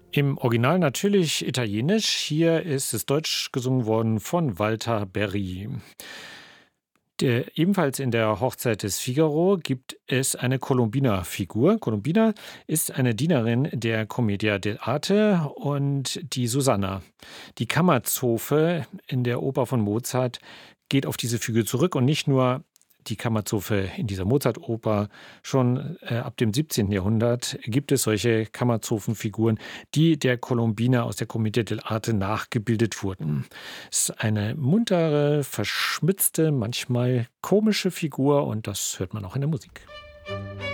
Im Original natürlich italienisch. Hier ist es deutsch gesungen worden von Walter Berry. Ebenfalls in der Hochzeit des Figaro gibt es eine Colombina-Figur. Colombina ist eine Dienerin der Commedia dell'arte und die Susanna. Die Kammerzofe in der Oper von Mozart geht auf diese Figur zurück und nicht nur die Kammerzofe in dieser Mozart-Oper. Schon ab dem 17. Jahrhundert gibt es solche Kammerzofenfiguren, die der Colombina aus der Commedia dell'arte nachgebildet wurden. Es ist eine muntere, verschmitzte, manchmal komische Figur und das hört man auch in der Musik.